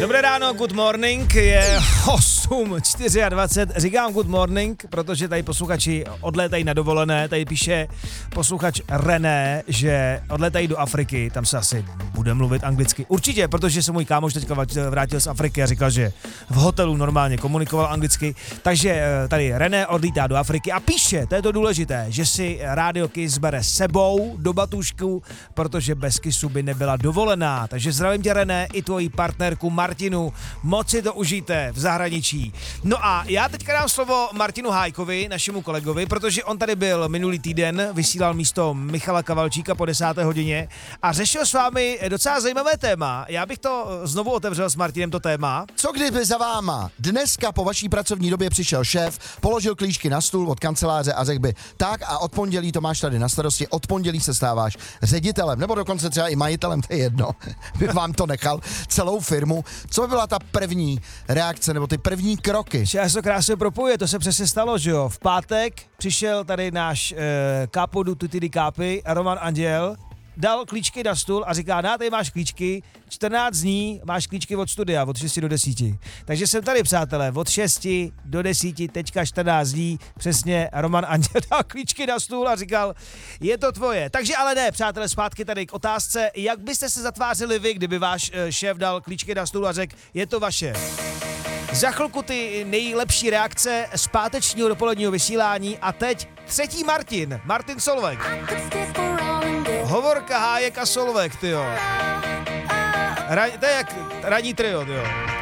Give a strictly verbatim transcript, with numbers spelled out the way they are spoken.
Dobré ráno, good morning, je osm dvacet čtyři, říkám good morning, protože tady posluchači odlétají na dovolené, tady píše posluchač René, že odlétají do Afriky, tam se asi bude mluvit anglicky. Určitě, protože se můj kámoš teďka vrátil z Afriky a říkal, že v hotelu normálně komunikoval anglicky, takže tady René odlítá do Afriky a píše, to je to důležité, že si Radio Kiss bere sebou do batušku, protože bez Kissu by nebyla dovolená, takže zdravím tě René i tvoji partnerku Martinu, moc si to užijte v zahraničí. No a já teďka dám slovo Martinu Hájkovi, našemu kolegovi, protože on tady byl minulý týden, vysílal místo Michala Kavalčíka po desáté hodině a řešil s vámi docela zajímavé téma. Já bych to znovu otevřel s Martinem, to téma. Co kdyby za váma dneska po vaší pracovní době přišel šéf, položil klíčky na stůl od kanceláře a řekl by, tak a od pondělí to máš tady na starosti, od pondělí se stáváš ředitelem, nebo dokonce třeba i majitelem, to je jedno, by vám to nechal, celou firmu. Co by byla ta první reakce, nebo ty první kroky? Já se to krásně propojuje, to se přesně stalo, že jo. V pátek přišel tady náš eh, Capo du Tutti di Capi, Roman Anděl, dal klíčky na stůl a říká, na, tady máš klíčky, čtrnáct dní máš klíčky od studia, od šesti do desíti. Takže jsem tady, přátelé, od šesti do desíti, teďka čtrnáct dní, přesně Roman Anděl dal klíčky na stůl a říkal, je to tvoje. Takže ale ne, přátelé, zpátky tady k otázce, jak byste se zatvářili vy, kdyby váš eh, šéf dal klíčky na stůl a řekl, je to vaše. Za chvilku ty nejlepší reakce z pátečního dopoledního vysílání a teď třetí Martin, Martin Solveig. Hovorka, Hájek a Solveig, tyjo. Ra- to je jak ranní trio, tyjo.